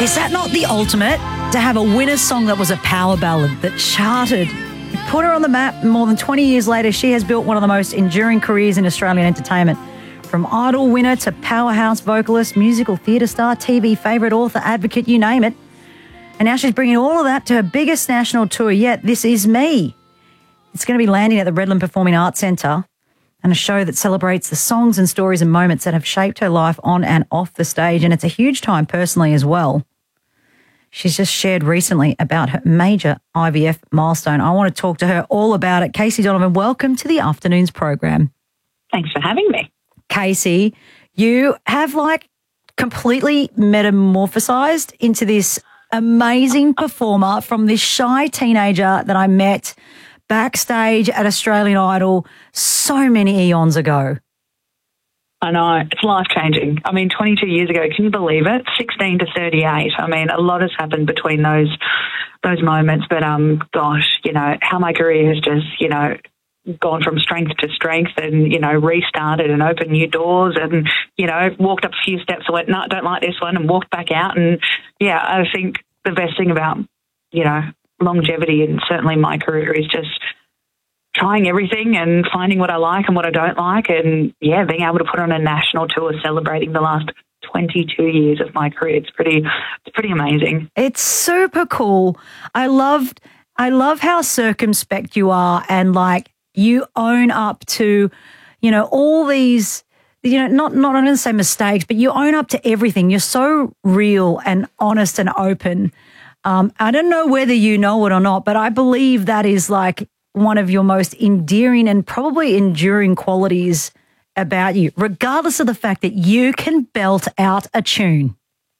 Is that not the ultimate? To have a winner song that was a power ballad that charted, put her on the map. More than 20 years later, she has built one of the most enduring careers in Australian entertainment. From Idol winner to powerhouse vocalist, musical theatre star, TV favourite, author, advocate, you name it. And now she's bringing all of that to her biggest national tour yet, This Is Me. It's going to be landing at the Redland Performing Arts Centre, and a show that celebrates the songs and stories and moments that have shaped her life on and off the stage. And it's a huge time personally as well. She's just shared recently about her major IVF milestone. I want to talk to her all about it. Casey Donovan, welcome to the Afternoons program. Thanks for having me. Casey, you have completely metamorphosized into this amazing performer from this shy teenager that I met backstage at Australian Idol so many eons ago. I know, it's life-changing. 22 years ago, can you believe it? 16 to 38. A lot has happened between those moments, but gosh, how my career has just, gone from strength to strength and, restarted and opened new doors and, walked up a few steps and went, no, don't like this one, and walked back out. And, yeah, I think the best thing about, longevity and certainly my career is just trying everything and finding what I like and what I don't like and, yeah, being able to put on a national tour celebrating the last 22 years of my career. It's pretty amazing. It's super cool. I love how circumspect you are and, you own up to, all these, not I'm going to say mistakes, but you own up to everything. You're so real and honest and open. I don't know whether you know it or not, but I believe that is one of your most endearing and probably enduring qualities about you, regardless of the fact that you can belt out a tune.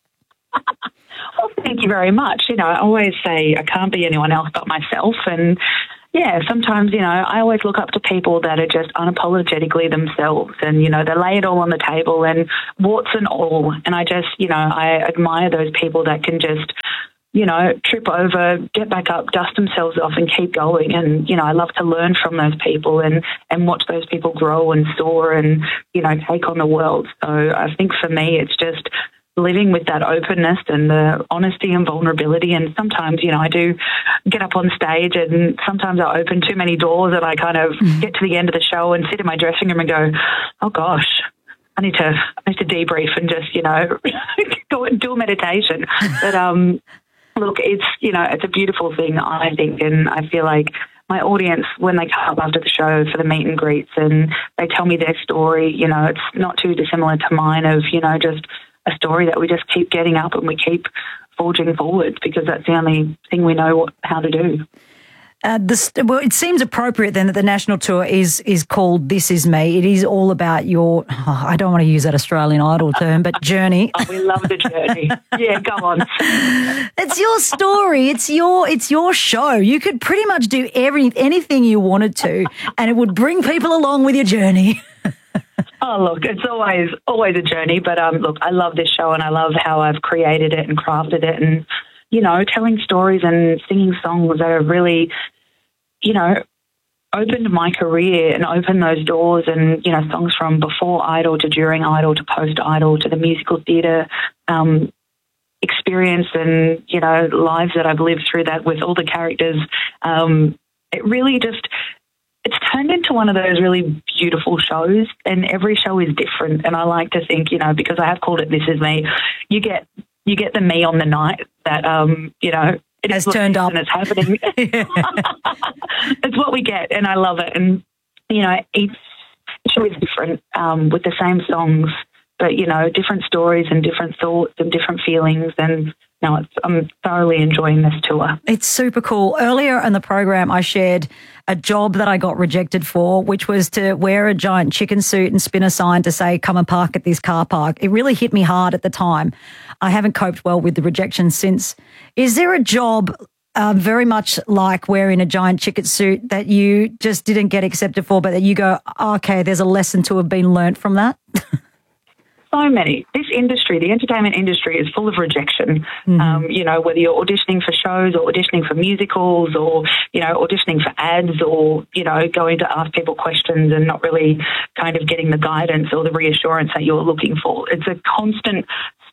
Well, thank you very much. I always say I can't be anyone else but myself. And yeah, sometimes, I always look up to people that are just unapologetically themselves and, they lay it all on the table and warts and all. And I just, I admire those people that can just, trip over, get back up, dust themselves off and keep going. And, I love to learn from those people and watch those people grow and soar and, take on the world. So I think for me, it's just living with that openness and the honesty and vulnerability. And sometimes, I do get up on stage and sometimes I open too many doors and I kind of get to the end of the show and sit in my dressing room and go, oh gosh, I need to debrief and just, go and do a meditation. But, look, it's a beautiful thing, I think, and I feel like my audience, when they come up after the show for the meet and greets and they tell me their story, it's not too dissimilar to mine of, just a story that we just keep getting up and we keep forging forward because that's the only thing we know how to do. It seems appropriate then that the national tour is called This Is Me. It is all about your, I don't want to use that Australian Idol term, but journey. Oh, we love the journey. Yeah, go on. It's your story. It's your show. You could pretty much do anything you wanted to, and it would bring people along with your journey. Oh, look, it's always a journey, but look, I love this show and I love how I've created it and crafted it and, telling stories and singing songs that have really, opened my career and opened those doors and, songs from before Idol to during Idol to post-Idol to the musical theatre experience and, lives that I've lived through that with all the characters. It really just... It's turned into one of those really beautiful shows and every show is different. And I like to think, because I have called it This Is Me, you get the me on the night that, it has turned up and it's happening. It's what we get and I love it. And, each show is different with the same songs, but, different stories and different thoughts and different feelings. And I'm thoroughly enjoying this tour. It's super cool. Earlier in the program, I shared a job that I got rejected for, which was to wear a giant chicken suit and spin a sign to say, come and park at this car park. It really hit me hard at the time. I haven't coped well with the rejection since. Is there a job very much like wearing a giant chicken suit that you just didn't get accepted for, but that you go, okay, there's a lesson to have been learnt from that? So many. This industry, the entertainment industry, is full of rejection. Whether you're auditioning for shows or auditioning for musicals or, auditioning for ads or, going to ask people questions and not really kind of getting the guidance or the reassurance that you're looking for. It's a constant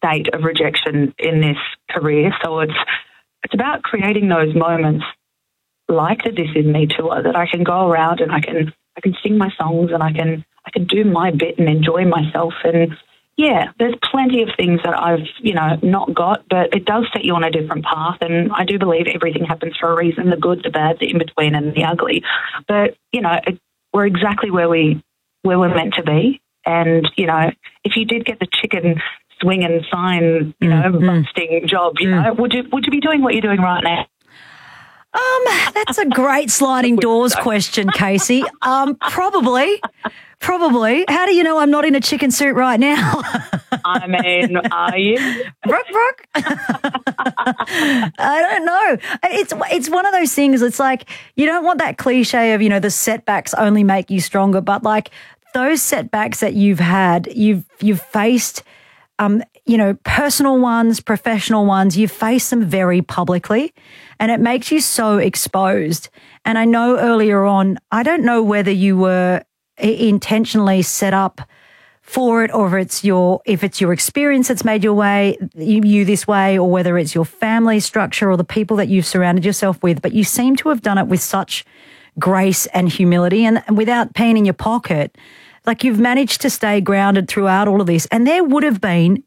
state of rejection in this career. So it's about creating those moments like the This Is Me tour that I can go around and I can sing my songs and I can do my bit and enjoy myself. And yeah, there's plenty of things that I've, not got, but it does set you on a different path. And I do believe everything happens for a reason, the good, the bad, the in-between and the ugly. But, we're exactly where we're meant to be. And, if you did get the chicken swing and sign, busting job, would you be doing what you're doing right now? That's a great sliding doors question, Casey. Probably. How do you know I'm not in a chicken suit right now? I mean, are you? Brooke? I don't know. It's one of those things. It's like you don't want that cliche of, the setbacks only make you stronger, but like those setbacks that you've had, you've faced, personal ones, professional ones, you face them very publicly and it makes you so exposed. And I know earlier on, I don't know whether you were intentionally set up for it or if it's your experience that's made you this way, or whether it's your family structure or the people that you've surrounded yourself with, but you seem to have done it with such grace and humility and without pain in your pocket. Like you've managed to stay grounded throughout all of this. And there would have been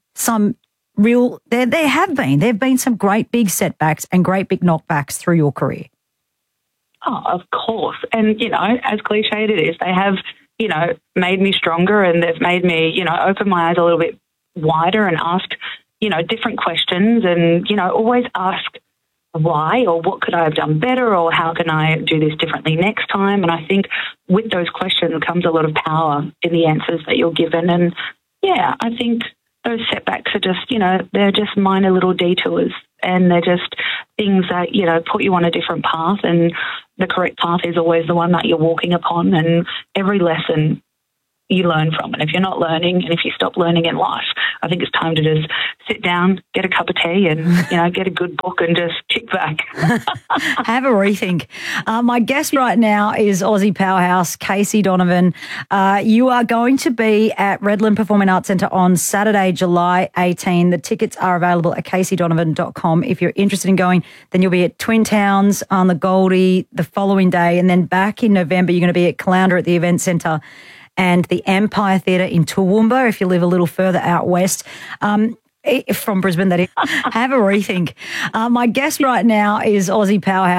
there have been some great big setbacks and great big knockbacks through your career. Oh, of course. And, as cliched it is, they have, made me stronger and they've made me, open my eyes a little bit wider and ask, different questions and, always ask why or what could I have done better or how can I do this differently next time. And I think with those questions comes a lot of power in the answers that you're given. And, yeah, I think those setbacks are just, they're just minor little detours and they're just things that, put you on a different path, and the correct path is always the one that you're walking upon, and every lesson you learn from. And if you're not learning and if you stop learning in life, I think it's time to just sit down, get a cup of tea and, get a good book and just kick back. Have a rethink. My guest right now is Aussie powerhouse Casey Donovan. You are going to be at Redland Performing Arts Centre on Saturday, July 18. The tickets are available at caseydonovan.com. If you're interested in going, then you'll be at Twin Towns on the Goldie the following day. And then back in November, you're going to be at Caloundra at the Event Centre and the Empire Theatre in Toowoomba if you live a little further out west. From Brisbane, that is. Have a rethink. My guest right now is Aussie powerhouse